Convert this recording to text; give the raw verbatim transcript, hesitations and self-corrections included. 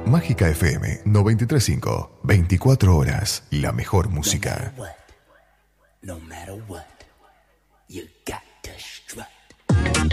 Mágica F M noventa y tres punto cinco. veinticuatro horas. La mejor música. No matter what.